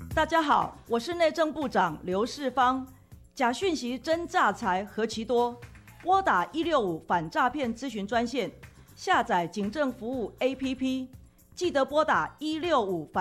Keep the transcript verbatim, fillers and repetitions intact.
大家好，我是内政部长刘世芳。假讯息真诈财何其多，拨打一六五反诈骗咨询专线，下载警政服务 A P P， 记得拨打一六五反